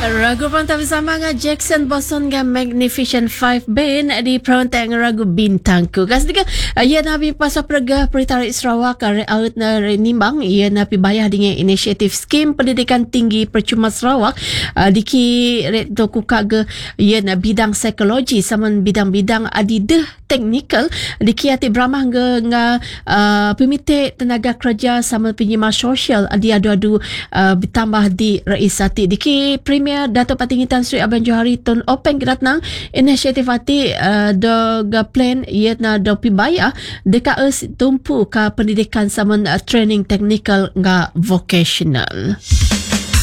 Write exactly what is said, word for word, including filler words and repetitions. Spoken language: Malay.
Ragu pantau bersama dengan Jackson Boston dengan Magnificent Five Band di perontak ragu Bintangku. Kas tiga, ia nabi pasal perga Peritarik Sarawak out na nimbang ia nabi bayar dengan inisiatif skim pendidikan tinggi percuma Sarawak diki rektor kukaga ia na bidang psikologi sama bidang-bidang adideh teknikal diki ati beramah dengan uh, pemitik tenaga kerja sama penyimar sosial adi adu-adu uh, ditambah di Raisati diki Premier Dato' Patinggi Tan Sri Abang Johari Tun Open Kedatnang inisiatif hati uh, doga plan ia na do pibaya deka us tumpu ka pendidikan sama uh, training teknikal nga vocational.